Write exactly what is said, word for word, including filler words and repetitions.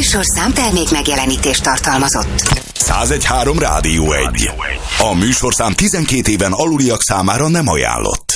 műsorszám termék megjelenítést tartalmazott. száz egy pont három Rádió egy. A műsorszám tizenkét éven aluliak számára nem ajánlott.